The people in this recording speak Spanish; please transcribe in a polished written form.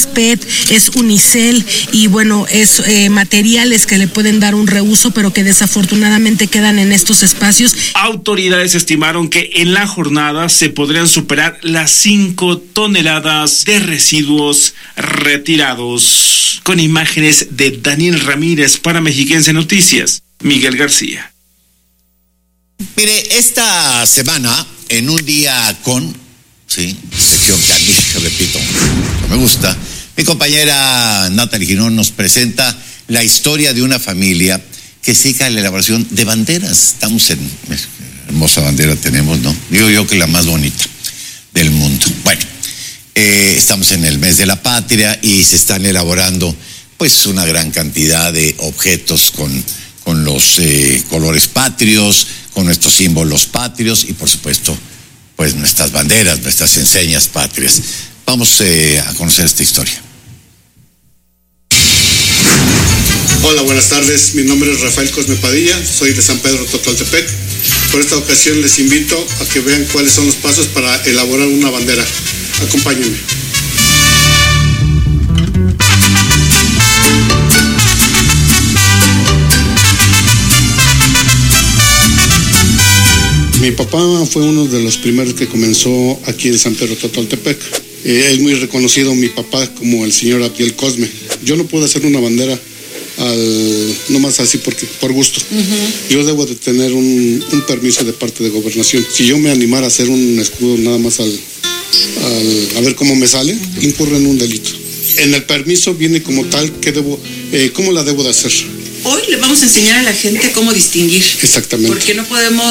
PET, es unicel y bueno, es materiales que le pueden dar un reuso, pero que desafortunadamente quedan en estos espacios. Autoridades estimaron que en la jornada se podrían superar las 5 toneladas de residuos retirados. Con imágenes de Daniel Ramírez para Mexiquense Noticias, Miguel García. Mire, esta semana, en un día con, sección canija, repito, me gusta, mi compañera Natalie Girón nos presenta la historia de una familia que se dedica a la elaboración de banderas. Estamos en, hermosa bandera tenemos, ¿no? Digo yo que la más bonita del mundo. Bueno, estamos en el mes de la patria y se están elaborando pues una gran cantidad de objetos con los colores patrios, con nuestros símbolos patrios y por supuesto pues nuestras banderas, nuestras enseñas patrias. Vamos a conocer esta historia. Hola, buenas tardes. Mi nombre es Rafael Cosme Padilla, soy de San Pedro Totoltepec. Por esta ocasión les invito a que vean cuáles son los pasos para elaborar una bandera. Acompáñenme. Mi papá fue uno de los primeros que comenzó aquí en San Pedro Totoltepec. Es muy reconocido mi papá como el señor Abdiel Cosme. Yo no puedo hacer una bandera nomás así por gusto. Yo debo de tener un permiso de parte de gobernación. Si yo me animara a hacer un escudo nada más a ver cómo me sale, incurre en un delito. En el permiso viene como tal cómo la debo de hacer. Hoy le vamos a enseñar a la gente cómo distinguir. Exactamente. Porque no podemos